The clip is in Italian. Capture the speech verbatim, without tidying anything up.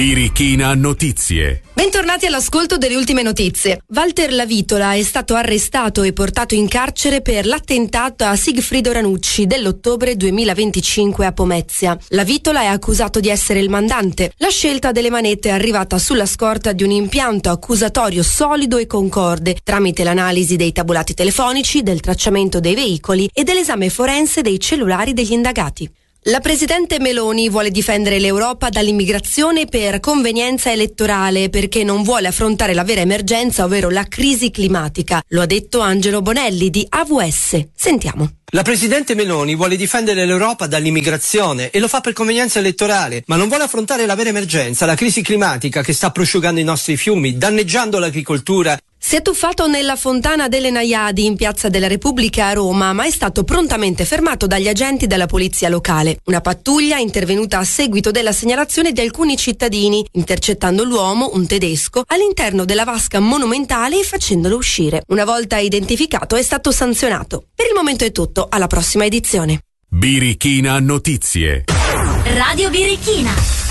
Birichina Notizie. Bentornati all'ascolto delle ultime notizie. Walter Lavitola è stato arrestato e portato in carcere per l'attentato a Sigfrido Ranucci dell'ottobre duemilaventicinque a Pomezia. Lavitola è accusato di essere il mandante. La scelta delle manette è arrivata sulla scorta di un impianto accusatorio solido e concorde, tramite l'analisi dei tabulati telefonici, del tracciamento dei veicoli e dell'esame forense dei cellulari degli indagati. La presidente Meloni vuole difendere l'Europa dall'immigrazione per convenienza elettorale perché non vuole affrontare la vera emergenza, ovvero la crisi climatica. Lo ha detto Angelo Bonelli di A V S. Sentiamo. La presidente Meloni vuole difendere l'Europa dall'immigrazione e lo fa per convenienza elettorale, ma non vuole affrontare la vera emergenza, la crisi climatica che sta prosciugando i nostri fiumi, danneggiando l'agricoltura. Si è tuffato nella fontana delle Naiadi in Piazza della Repubblica a Roma, ma è stato prontamente fermato dagli agenti della polizia locale. Una pattuglia è intervenuta a seguito della segnalazione di alcuni cittadini, intercettando l'uomo, un tedesco, all'interno della vasca monumentale e facendolo uscire. Una volta identificato è stato sanzionato. Per il momento è tutto, alla prossima edizione. Birichina Notizie. Radio Birichina.